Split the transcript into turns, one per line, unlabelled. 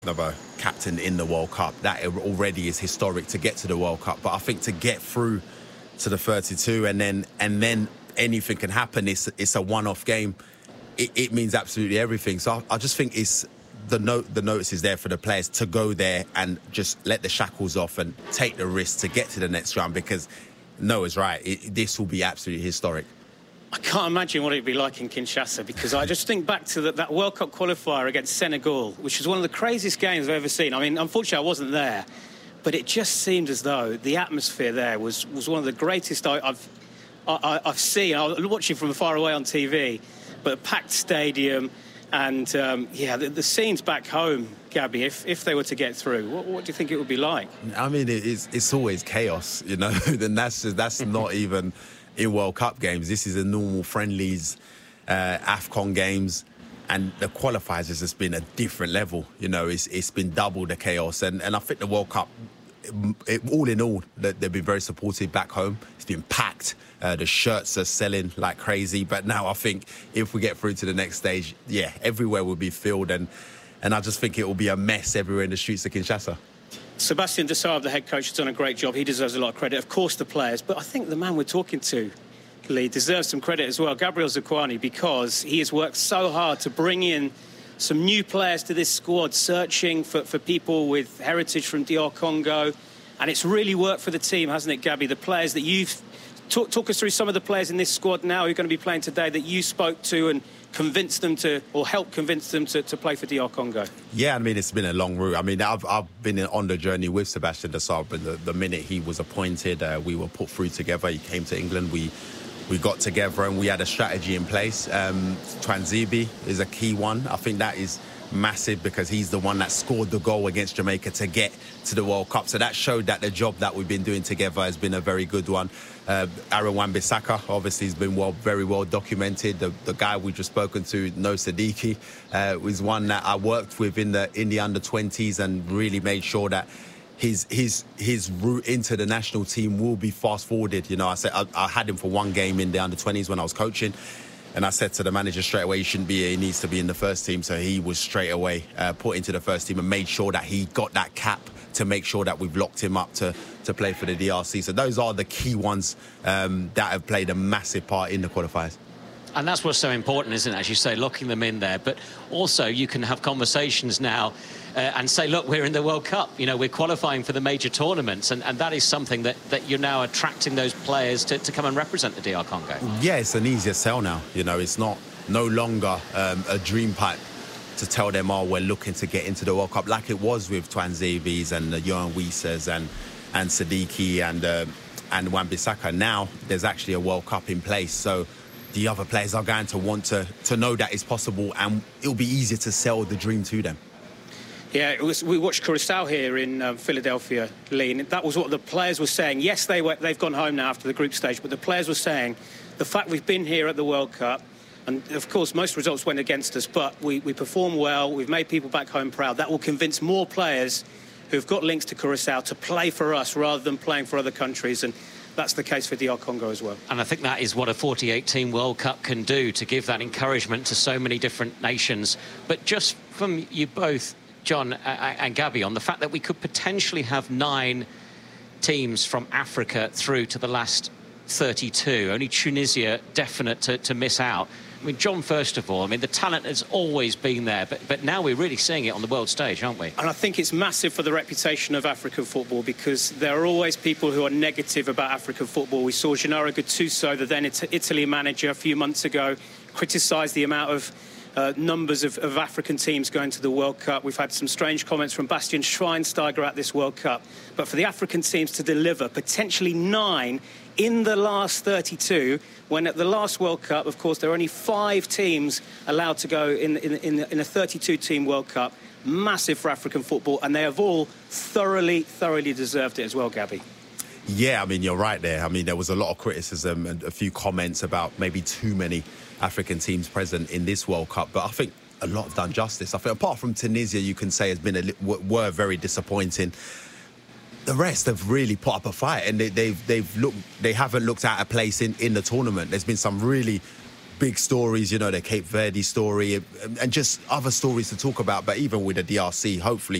another captain in the World Cup. That already is historic to get to the World Cup. But I think to get through to the 32 and then anything can happen. It's a one-off game. It means absolutely everything. So I just think it's the notice is there for the players to go there and just let the shackles off and take the risk to get to the next round, because Noah's right. This will be absolutely historic.
I can't imagine what it'd be like in Kinshasa, because I just think back to that World Cup qualifier against Senegal, which was one of the craziest games I've ever seen. I mean, unfortunately, I wasn't there, but it just seemed as though the atmosphere there was one of the greatest I've seen. I was watching from far away on TV, but a packed stadium, and the scenes back home, Gabby, if they were to get through, what do you think it would be like?
I mean, it's always chaos, you know. Then that's not even in World Cup games. This is a normal friendlies, AFCON games, and the qualifiers has just been a different level. You know, it's been double the chaos, and I think the World Cup, all in all, they've been very supportive back home. It's been packed. The shirts are selling like crazy. But now I think if we get through to the next stage, everywhere will be filled, and I just think it will be a mess everywhere in the streets of Kinshasa.
Sébastien Desabre, the head coach, has done a great job. He deserves a lot of credit. Of course, the players. But I think the man we're talking to, Lee, deserves some credit as well, Gabriel Zakuani, because he has worked so hard to bring in some new players to this squad, searching for people with heritage from DR Congo. And it's really worked for the team, hasn't it, Gabby? The players that you've... Talk us through some of the players in this squad now who are going to be playing today that you spoke to and convinced them to, or helped convince them to play for DR Congo.
Yeah, I mean, it's been a long route. I mean, I've been on the journey with Sébastien Desabre. The minute he was appointed, we were put through together. He came to England. We got together and we had a strategy in place. Twanzebe is a key one. I think that is massive because he's the one that scored the goal against Jamaica to get to the World Cup. So that showed that the job that we've been doing together has been a very good one. Aaron Wan-Bissaka obviously has been very well documented. The guy we just spoken to, No Siddiqui, was one that I worked with in the under-20s and really made sure that his route into the national team will be fast-forwarded. You know, I had him for one game in the under-20s when I was coaching. And I said to the manager straight away, he shouldn't be here, he needs to be in the first team. So he was straight away put into the first team and made sure that he got that cap to make sure that we've locked him up to play for the DRC. So those are the key ones that have played a massive part in the qualifiers.
And that's what's so important, isn't it? As you say, locking them in there. But also you can have conversations now and say, look, we're in the World Cup. You know, we're qualifying for the major tournaments. And that is something that you're now attracting those players to come and represent the DR Congo.
Yeah, it's an easier sell now. You know, it's no longer a dream pipe to tell them, oh, we're looking to get into the World Cup, like it was with Twanzebe's and Yohan Wissers and Siddiqui and Wan-Bissaka. Now there's actually a World Cup in place. So the other players are going to want to know that it's possible, and it'll be easier to sell the dream to them.
Yeah, we watched Curaçao here in Philadelphia, Lee, and that was what the players were saying. Yes, they've gone home now after the group stage, but the players were saying the fact we've been here at the World Cup, and of course most results went against us, but we performed well, we've made people back home proud. That will convince more players who've got links to Curaçao to play for us rather than playing for other countries, and that's the case for DR Congo as well.
And I think that is what a 48-team World Cup can do, to give that encouragement to so many different nations. But just from you both, John and Gabby, on the fact that we could potentially have 9 teams from Africa through to the last 32, only Tunisia definite to miss out. I mean, John, first of all, I mean, the talent has always been there, but now we're really seeing it on the world stage, aren't we?
And I think it's massive for the reputation of African football, because there are always people who are negative about African football. We saw Gennaro Gattuso, the then Italy manager, a few months ago, criticise the amount of numbers of African teams going to the World Cup. We've had some strange comments from Bastian Schweinsteiger at this World Cup. But for the African teams to deliver potentially 9 in the last 32, when at the last World Cup, of course, there are only 5 teams allowed to go in a 32-team World Cup. Massive for African football, and they have all thoroughly deserved it as well, Gabby.
Yeah, I mean, you're right there. I mean, there was a lot of criticism and a few comments about maybe too many African teams present in this World Cup, but I think a lot have done justice. I think apart from Tunisia, you can say were very disappointing. The rest have really put up a fight, and they haven't looked at a place in the tournament. There's been some really big stories, you know, the Cape Verde story and just other stories to talk about. But even with the DRC, hopefully